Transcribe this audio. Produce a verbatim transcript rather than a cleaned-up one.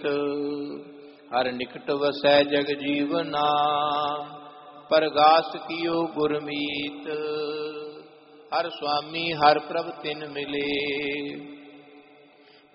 हर निकट वसै जग जीवना, परगास कियो गुरमीत। हर स्वामी हर प्रभ तिन मिले,